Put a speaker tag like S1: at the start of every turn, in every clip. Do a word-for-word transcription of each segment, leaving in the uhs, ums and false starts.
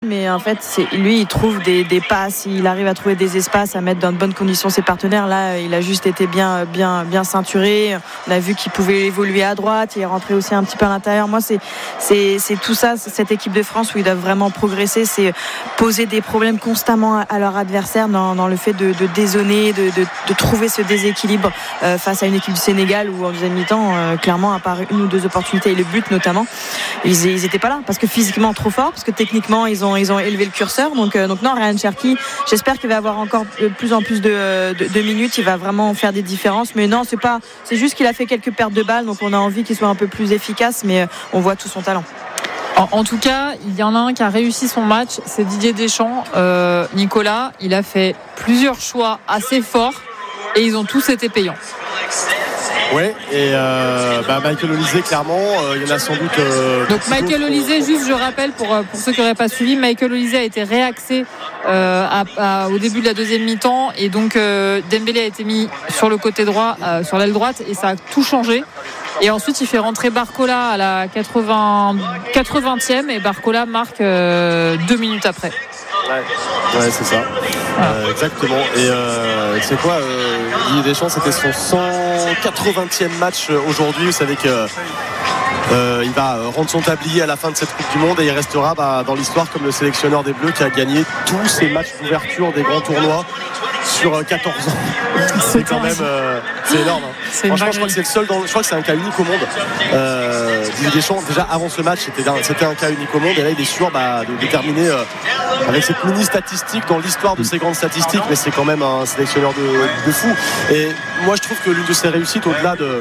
S1: mais en fait, c'est, lui, il trouve des, des passes, il arrive à trouver des espaces, à mettre dans de bonnes conditions ses partenaires. Là, il a juste été bien, bien, bien ceinturé. On a vu qu'il pouvait évoluer à droite, il est rentré aussi un petit peu à l'intérieur. Moi, c'est, c'est, c'est tout ça, c'est cette équipe de France où ils doivent vraiment progresser, c'est poser des problèmes constamment à leur adversaire dans, dans le fait de, de dézoner, de, de, de trouver ce déséquilibre euh, face à une équipe du Sénégal où en deuxième mi-temps, euh, clairement, à part une ou deux opportunités et le but notamment, ils, ils étaient pas là parce que physiquement trop fort, parce que techniquement ils ont, ils ont élevé le curseur. Donc, euh, donc non, Ryan Cherki, j'espère qu'il va avoir encore de plus en plus de, de, de minutes, il va vraiment faire des différences. Mais non, c'est pas, c'est juste qu'il a fait quelques pertes de balles, donc on a envie qu'il soit un peu plus efficace, mais euh, on voit tout son talent.
S2: En, en tout cas, il y en a un qui a réussi son match, c'est Didier Deschamps. Euh, Nicolas, il a fait plusieurs choix assez forts et ils ont tous été payants.
S3: Oui, et euh, bah Michael Olise, clairement, euh, il y en a sans doute. Euh,
S2: Donc Michael Olise, juste je rappelle pour, pour ceux qui n'auraient pas suivi, Michael Olise a été réaxé euh, à, à, au début de la deuxième mi-temps et donc euh, Dembélé a été mis sur le côté droit, euh, sur l'aile droite, et ça a tout changé. Et ensuite il fait rentrer Barcola à la quatre-vingtième et Barcola marque euh, deux minutes après.
S3: Ouais, ouais c'est ça. Euh, exactement. Et euh, c'est quoi euh, Didier Deschamps, c'était son cent quatre-vingtième match aujourd'hui. Vous savez que euh, il va rendre son tablier à la fin de cette Coupe du Monde et il restera bah, dans l'histoire comme le sélectionneur des Bleus qui a gagné tous ses matchs d'ouverture des grands tournois sur quatorze ans. C'est quand même euh, c'est énorme. Hein. C'est Franchement, je crois que c'est le seul dans, je crois que c'est un cas unique au monde. Euh, Didier Deschamps, déjà avant ce match, c'était un, c'était un cas unique au monde et là il est sûr bah, de déterminer euh, avec cette mini statistique dans l'histoire de ces grandes statistiques, mais c'est quand même un sélectionneur de, de fou. Et moi je trouve que l'une de ses réussites, au-delà de, de,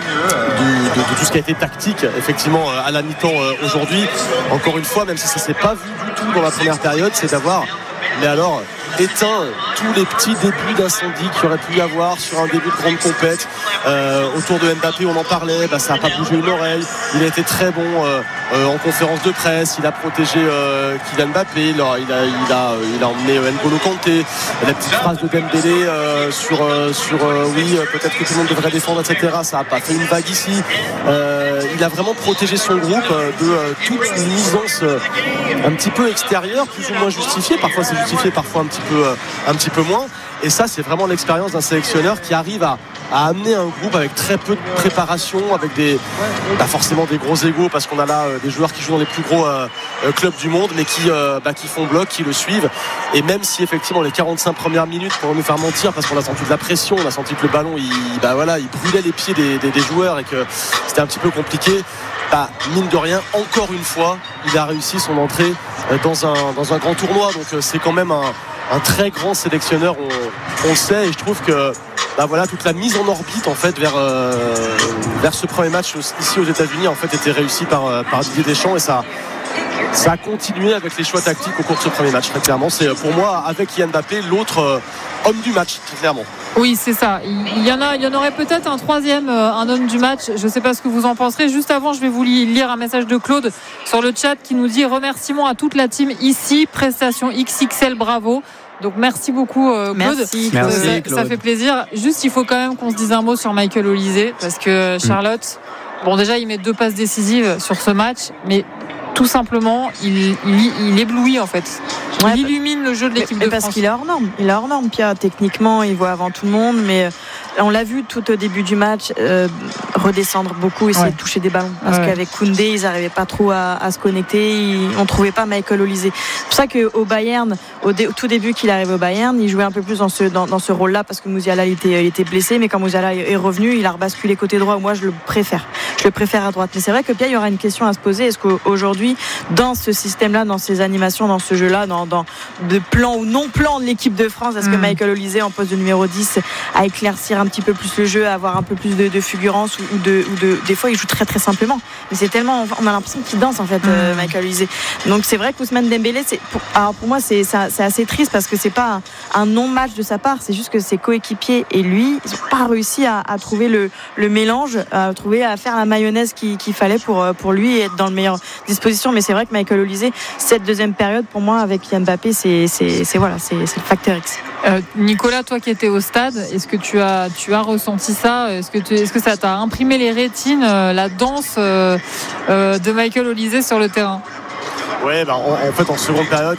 S3: de, de tout ce qui a été tactique, effectivement à la mi-temps aujourd'hui, encore une fois, même si ça s'est pas vu du tout dans la première période, c'est d'avoir mais alors éteint tous les petits débuts d'incendie qu'il y aurait pu y avoir sur un début de grande compète. Euh, autour de Mbappé, on en parlait, bah, ça n'a pas bougé une oreille. Il a été très bon euh, euh, en conférence de presse, il a protégé euh, Kylian Mbappé, il a, il, a, il, a, il a emmené N'Golo Kanté, la petite phrase de Dembélé euh, sur, euh, sur euh, oui, peut-être que tout le monde devrait défendre, et cetera. Ça n'a pas fait une vague ici. Euh, il a vraiment protégé son groupe euh, de euh, toute une nuisance euh, un petit peu extérieure, plus ou moins justifiée. Parfois c'est justifié, parfois un petit peu, euh, un petit peu moins. Et ça, c'est vraiment l'expérience d'un sélectionneur qui arrive à, à amener un groupe avec très peu de préparation, avec des, pas forcément des gros égos, parce qu'on a là euh, des joueurs qui jouent dans les plus gros euh, euh, clubs du monde, mais qui, euh, bah, qui font bloc, qui le suivent. Et même si effectivement les quarante-cinq premières minutes pour nous faire mentir, parce qu'on a senti de la pression, on a senti que le ballon, il, bah, voilà, il brûlait les pieds des, des, des joueurs et que c'était un petit peu compliqué. Bah, mine de rien, encore une fois, il a réussi son entrée dans un, dans un grand tournoi. Donc c'est quand même un, un très grand sélectionneur, on, on le sait, et je trouve que bah voilà, toute la mise en orbite en fait vers, euh, vers ce premier match ici aux États-Unis en fait était réussie par, par Didier Deschamps, et ça, ça a continué avec les choix tactiques au cours de ce premier match. Très clairement, c'est pour moi avec Kylian Mbappé l'autre euh, homme du match, très clairement.
S2: Oui, c'est ça. Il y en a, il y en aurait peut-être un troisième, un homme du match. Je ne sais pas ce que vous en penserez. Juste avant, je vais vous lire un message de Claude sur le chat qui nous dit remerciements à toute la team ici, prestation X X L, bravo. Donc merci beaucoup euh, Claude.
S1: Merci,
S4: Claude.
S2: Ça,
S4: Merci, Claude.
S2: ça fait plaisir. Juste, il faut quand même qu'on se dise un mot sur Michael Olise, parce que Charlotte, mmh. bon déjà il met deux passes décisives sur ce match, mais tout simplement il, il, il éblouit en fait. Il ouais, illumine le jeu de l'équipe
S1: mais,
S2: de
S1: parce
S2: France.
S1: Parce qu'il est hors norme. Il est hors norme, Pierre. Techniquement, il voit avant tout le monde, mais on l'a vu tout au début du match euh, redescendre beaucoup, essayer ouais. de toucher des ballons. Parce ouais. qu'avec Koundé, ils n'arrivaient pas trop à, à se connecter. Ils, on ne trouvait pas Michael Olise. C'est pour ça qu'au Bayern, au, dé, au tout début qu'il arrive au Bayern, il jouait un peu plus dans ce, dans, dans ce rôle-là, parce que Musiala il était, il était blessé. Mais quand Musiala est revenu, il a rebasculé côté droit. Moi, je le préfère. Je le préfère à droite. Mais c'est vrai que Pierre, il y aura une question à se poser. Est-ce qu'aujourd'hui, dans ce système-là, dans ces animations, dans ce jeu-là, dans, dans de plan ou non plan de l'équipe de France, est-ce que mmh. Michael Olise en poste de numéro dix à éclaircir un petit peu plus le jeu, à avoir un peu plus de, de fulgurance ou, ou, de, ou de des fois il joue très très simplement, mais c'est tellement, on a l'impression qu'il danse en fait, mmh. euh, Michael Olise. Donc c'est vrai qu'Ousmane Dembélé, c'est pour, alors pour moi c'est, c'est, c'est assez triste, parce que c'est pas un, un non-match de sa part, c'est juste que ses coéquipiers et lui ils n'ont pas réussi à, à trouver le, le mélange, à trouver à faire la mayonnaise qu'il, qu'il fallait pour, pour lui être dans le meilleur disposition. Mais c'est vrai que Michael Olise, cette deuxième période pour moi avec Kylian Mbappé, c'est, c'est, c'est voilà, c'est, c'est le facteur X.
S2: Euh, Nicolas, toi qui étais au stade, est-ce que tu as, tu as ressenti ça? Est-ce que, tu, est-ce que ça t'a imprimé les rétines, euh, la danse euh, euh, de Michael Olise sur le terrain?
S3: Ouais, bah, en, en fait en seconde période,